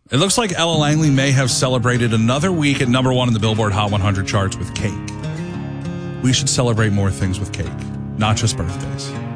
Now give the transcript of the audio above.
It looks like Ella Langley may have celebrated another week at number 1 in the Billboard Hot 100 charts with cake. We should celebrate more things with cake, not just birthdays.